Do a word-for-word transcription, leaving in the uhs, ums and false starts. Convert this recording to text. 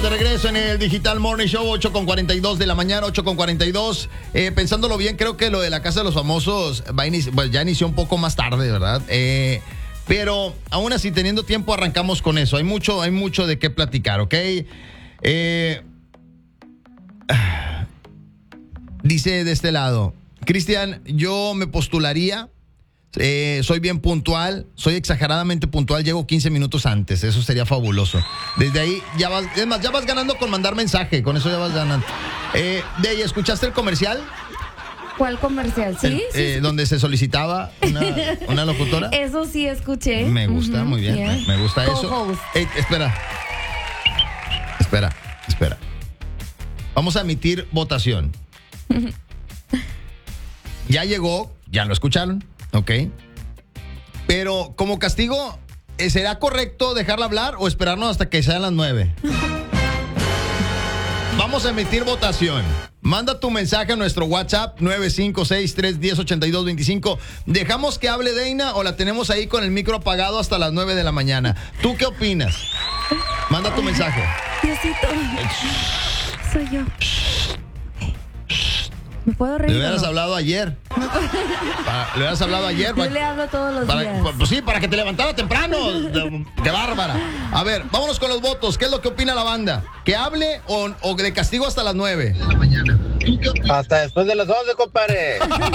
De regreso en el Digital Morning Show, ocho con cuarenta y dos de la mañana, ocho con cuarenta y dos. Eh, pensándolo bien, creo que lo de la Casa de los Famosos va a inici- pues ya inició un poco más tarde, ¿verdad? Eh, pero aún así, teniendo tiempo, arrancamos con eso. Hay mucho, hay mucho de qué platicar, ¿ok? Eh, dice de este lado, Cristian, yo me postularía. Eh, soy bien puntual, soy exageradamente puntual, llego quince minutos antes, eso sería fabuloso. Desde ahí ya vas, es más, ya vas ganando con mandar mensaje, con eso ya vas ganando. Eh, de ahí, ¿escuchaste el comercial? ¿Cuál comercial? ¿Sí? El, sí, eh, sí. Donde se solicitaba una, una locutora. Eso sí escuché. Me gusta, Ujú, muy bien, yeah. me, me gusta eso. Co-host. Eh, espera, espera, espera. Vamos a emitir votación. Ya llegó, ya lo escucharon. Ok. Pero como castigo, ¿será correcto dejarla hablar o esperarnos hasta que sean las nueve? Vamos a emitir votación. Manda tu mensaje a nuestro WhatsApp nueve cinco seis, tres uno cero, ocho dos dos cinco. ¿Dejamos que hable Deina o la tenemos ahí con el micro apagado hasta las nueve de la mañana? ¿Tú qué opinas? Manda tu mensaje. Diosito. Soy yo. ¿Me puedo reír? Le o hubieras no? hablado ayer. Para- le hubieras hablado ayer. Yo para- le hablo todos los Para, días. pues sí, para que te levantara temprano. De- ¡Qué bárbara! A ver, vámonos con los votos. ¿Qué es lo que opina la banda? ¿Que hable o, o de castigo hasta las nueve? Hasta después de las once, compadre.